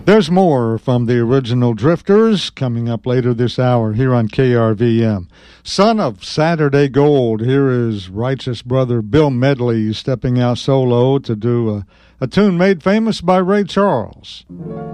There's more from the original Drifters coming up later this hour here on KRVM. Son of Saturday Gold, here is righteous brother Bill Medley stepping out solo to do a tune made famous by Ray Charles.